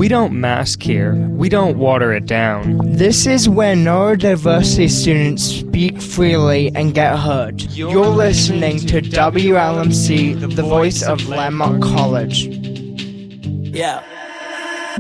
We don't mask here. We don't water it down. This is where neurodiversity students speak freely and get heard. You're listening to WLMC, the voice of Landmark College. Yeah.